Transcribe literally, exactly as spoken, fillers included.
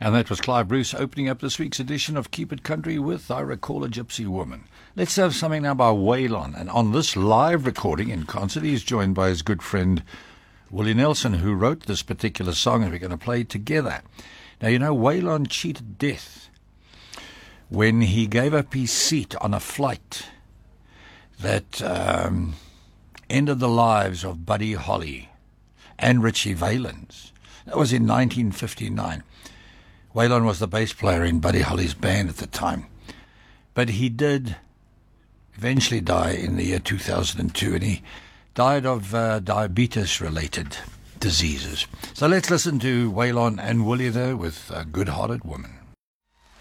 And that was Clive Bruce opening up this week's edition of Keep It Country with I Recall a Gypsy Woman. Let's have something now by Waylon. And on this live recording in concert, he's joined by his good friend Willie Nelson, who wrote this particular song, and we're going to play it together. Now, you know, Waylon cheated death when he gave up his seat on a flight that um, ended the lives of Buddy Holly and Richie Valens. That was in nineteen fifty-nine. Waylon was the bass player in Buddy Holly's band at the time. But he did eventually die in the year two thousand two, and he died of uh, diabetes-related diseases. So let's listen to Waylon and Willie there with A Good-Hearted Woman.